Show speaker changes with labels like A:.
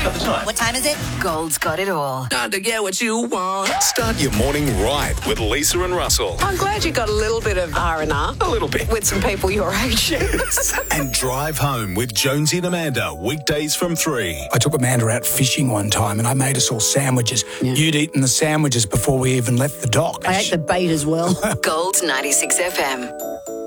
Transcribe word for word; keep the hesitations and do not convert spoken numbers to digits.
A: got the time.
B: What time is it? Gold's got it all.
C: Time to get what you want.
D: Start your morning right with Lisa and Russell.
E: I'm glad you got a little bit of R and R.
D: A little bit.
E: With some people your age.
D: And drive home with Jonesy and Amanda, weekdays from three.
F: I took Amanda out fishing one time and I made us all sandwiches. Yeah. You'd eaten the sandwiches before we even left the dock.
G: I ate the bait as well.
B: Gold ninety-six F M.